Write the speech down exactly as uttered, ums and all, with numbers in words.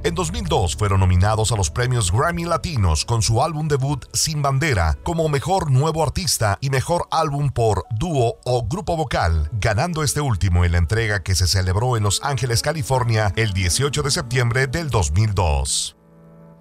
En dos mil dos fueron nominados a los premios Grammy Latinos con su álbum debut Sin Bandera como Mejor Nuevo Artista y Mejor Álbum por Dúo o Grupo Vocal, ganando este último en la entrega que se celebró en Los Ángeles, California, el dieciocho de septiembre del dos mil dos.